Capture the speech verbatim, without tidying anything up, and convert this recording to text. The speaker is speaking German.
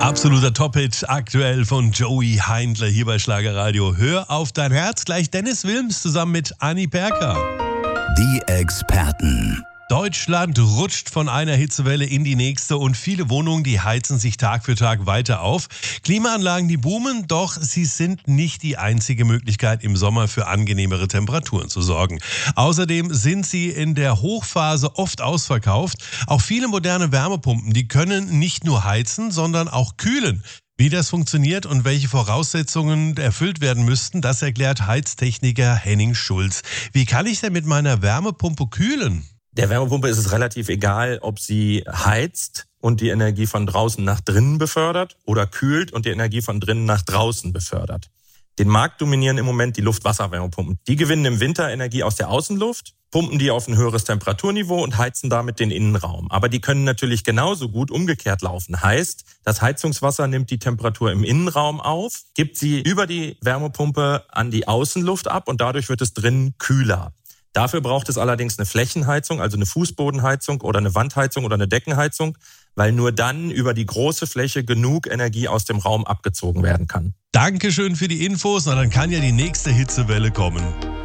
Absoluter Top-Hit aktuell von Joey Heindler hier bei Schlagerradio. Hör auf dein Herz, gleich Dennis Wilms zusammen mit Anni Perker. Die Experten. Deutschland rutscht von einer Hitzewelle in die nächste und viele Wohnungen, die heizen sich Tag für Tag weiter auf. Klimaanlagen, die boomen, doch sie sind nicht die einzige Möglichkeit, im Sommer für angenehmere Temperaturen zu sorgen. Außerdem sind sie in der Hochphase oft ausverkauft. Auch viele moderne Wärmepumpen, die können nicht nur heizen, sondern auch kühlen. Wie das funktioniert und welche Voraussetzungen erfüllt werden müssten, das erklärt Heiztechniker Henning Schulz. Wie kann ich denn mit meiner Wärmepumpe kühlen? Der Wärmepumpe ist es relativ egal, ob sie heizt und die Energie von draußen nach drinnen befördert oder kühlt und die Energie von drinnen nach draußen befördert. Den Markt dominieren im Moment die Luft-Wasser-Wärmepumpen. Die gewinnen im Winter Energie aus der Außenluft, pumpen die auf ein höheres Temperaturniveau und heizen damit den Innenraum. Aber die können natürlich genauso gut umgekehrt laufen. Heißt, das Heizungswasser nimmt die Temperatur im Innenraum auf, gibt sie über die Wärmepumpe an die Außenluft ab und dadurch wird es drinnen kühler. Dafür braucht es allerdings eine Flächenheizung, also eine Fußbodenheizung oder eine Wandheizung oder eine Deckenheizung, weil nur dann über die große Fläche genug Energie aus dem Raum abgezogen werden kann. Dankeschön für die Infos, na dann kann ja die nächste Hitzewelle kommen.